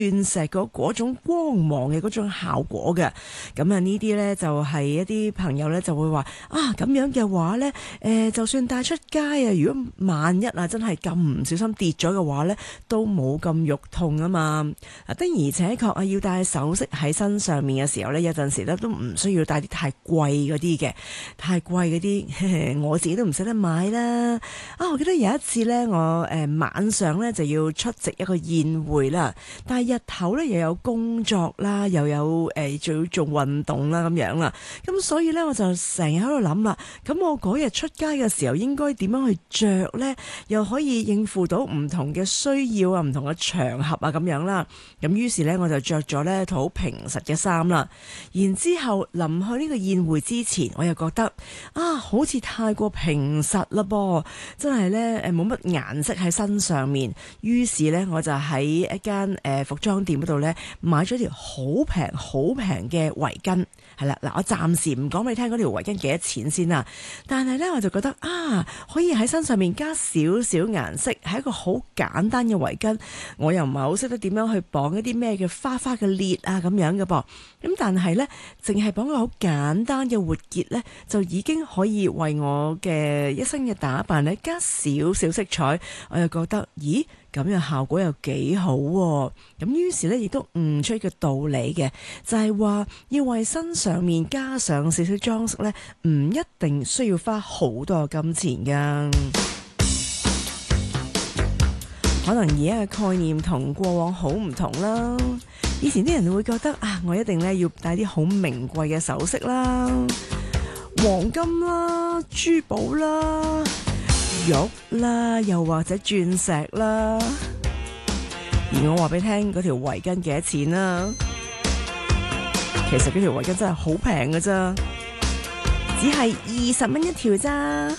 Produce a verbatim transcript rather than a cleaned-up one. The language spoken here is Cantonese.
鑽石嗰嗰種光芒嘅嗰種效果嘅。咁啊呢啲呢，就係一啲朋友呢就會話啊，咁樣嘅話呢，誒、呃、就算帶出街啊，如果萬一啊真係咁唔小心跌咗嘅話呢，都冇咁肉痛啊嘛。啊的而且確啊，要戴首飾喺身上面嘅時候呢，有陣時呢都唔需要帶啲太貴嗰啲嘅，太貴嗰啲我自己都唔捨得買啦。啊，我記得有一次呢，我誒、呃、晚上呢就要出席一個宴會啦，但係日頭咧又有工作啦，又有誒仲要做運動啦咁樣啦，咁所以咧我就成日喺度諗啦，咁我嗰日出街嘅時候應該點樣去着咧，又可以應付到唔同嘅需要啊，唔同嘅場合啊咁樣啦。咁於是咧我就着咗咧套好平實嘅衫啦，然之後臨去呢個宴會之前，我又覺得啊好似太過平實啦噃，真係咧誒冇乜顏色喺身上面。於是咧我就喺一間誒服裝店嗰度咧買咗條好平好平嘅圍巾，係啦嗱，我暫時唔講俾你聽嗰條圍巾幾多錢先啦，但係咧我就覺得啊，可以喺身上面加少少顏色，係一個好簡單嘅圍巾，我又唔係好識得點樣去綁一啲咩嘅花花嘅裂啊咁樣嘅噃，咁但係咧淨係綁個好簡單嘅活結咧，就已經可以為我嘅一身嘅打扮咧加少少色彩，我又覺得咦咁樣效果又幾好喎，咁於是咧亦都悟出一個道理嘅，就係話要為身上面加上少少裝飾咧，唔一定需要花好多金錢噶。可能而家嘅概念同過往好唔同啦。以前啲人會覺得啊，我一定咧要帶啲好名貴嘅首飾啦，黃金啦、珠寶啦、玉啦，又或者鑽石啦。而我話俾你聽，嗰條圍巾幾多錢啦？其實嗰條圍巾真係好平㗎咋，只係二十蚊一條咋。